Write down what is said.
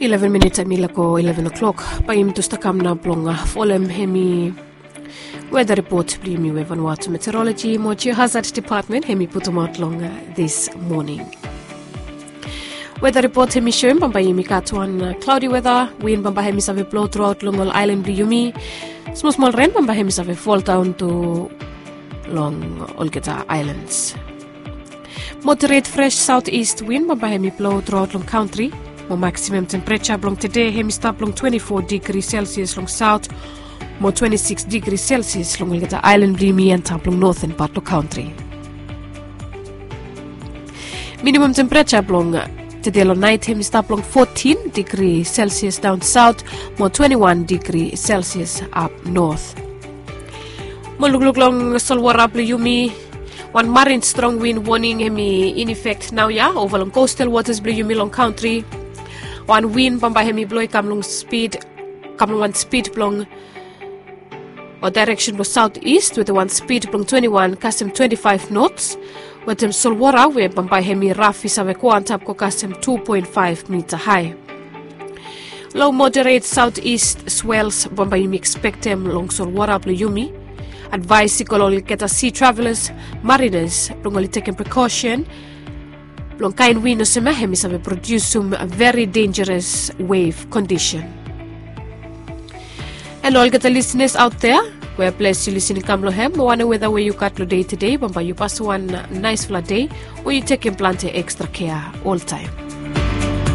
11 minutes at milako 11 o'clock. Paim to stakamna blonga folem hemi weather report blimi Vanuatu meteorology mo geohazard department hemi putumot longa this morning. Weather report hemi shim bamba yimi katuan cloudy weather, wind bamba hemi save blow throughout Longol Island bliyumi. Small rain bamba hemi save fall down to long Olgeta Islands. Moderate fresh southeast wind bamba hemi blow throughout Long Country. Mo maximum temperature blong today hemi stop long 24 degrees Celsius long south, mo 26 degrees Celsius long Olgeta Island blimi and taplong northern part of country. Minimum temperature blong today long night hemi stop long 14 degrees Celsius down south, mo 21 degrees Celsius up north. Mo luglug long solwara bliyumi. One marine strong wind warning hemi in effect now over long coastal waters bliyumi long country. One wind bamba hemi blow kamlong one speed blong or direction was southeast with the one speed blong 21 custom 25 knots. With them solwara we bamba hemi rough isave tap ko custom 2.5 meter high. Low moderate southeast swells bamba yumi expect them long solwara bliyumi. Advise sikolol get sea travelers, mariners, blong taking precaution. Long kain wind no hemi save produce some very dangerous wave condition. And all get the listeners out there, we're blessed you listening kamlohem. One whether where you got day today, bamba you pass one nice flat day, or you taking plenty extra care all time.